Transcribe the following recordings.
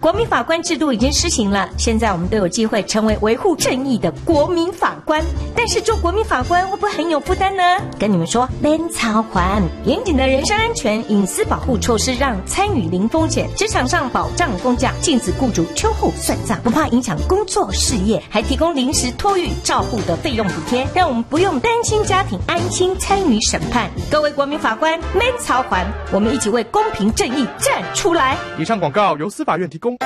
国民法官制度已经施行了，现在我们都有机会成为维护正义的国民法官。但是做国民法官会不会很有负担呢？跟你们说，免操还严谨的人身安全隐私保护措施，让参与零风险，职场上保障工价，禁止雇主秋后算账，不怕影响工作事业，还提供临时托育照护的费用补贴，让我们不用担心家庭，安心参与审判。各位国民法官，免操还，我们一起为公平正义站出来。 以上广告由司法院提供。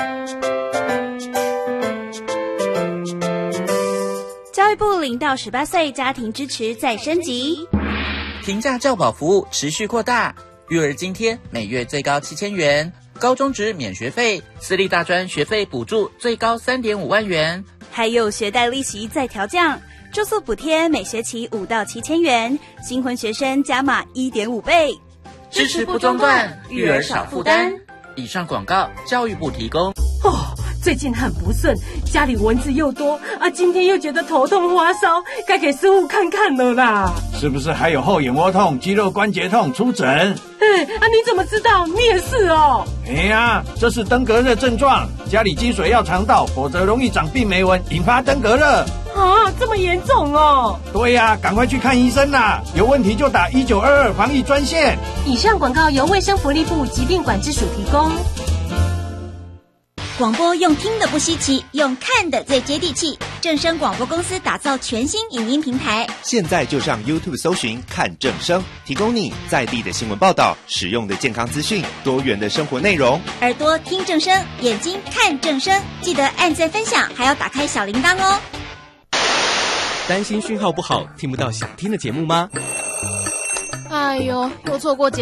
教育部0到18岁家庭支持再升级， 平价教保服务持续扩大，育儿津贴每月最高7000元，高中职免学费，私立大专学费补助最高3.5万元， 还有学贷利息再调降，住宿补贴每学期5到7000元，新婚学生加码1.5倍， 支持不中断，育儿少负担。以上广告教育部提供。 最近很不顺，家里蚊子又多啊，今天又觉得头痛发烧，该给师傅看看了啦。 是不是还有后眼窝痛、肌肉关节痛？出诊。 你怎么知道？你也是哦。 这是登革热症状，家里积水要常倒，否则容易长病媒蚊，引发登革热。 这么严重哦？ 对呀，赶快去看医生啦！有问题就打1922防疫专线。 以上广告由卫生福利部疾病管制署提供。 广播用听的不稀奇，用看的最接地气。正声广播公司打造全新影音平台， 现在就上 YouTube 搜寻看正声，提供你在地的新闻报道、实用的健康资讯、多元的生活内容。 耳朵听正声，眼睛看正声，记得按赞分享，还要打开小铃铛哦。 担心讯号不好，听不到想听的节目吗？ 哎呦，又错过